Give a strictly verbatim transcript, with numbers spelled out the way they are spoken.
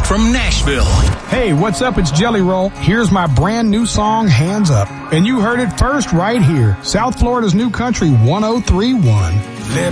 from Nashville. Hey, what's up? It's Jelly Roll. Here's my brand new song, Hands Up. And you heard it first right here. South Florida's New Country one oh three point one. Let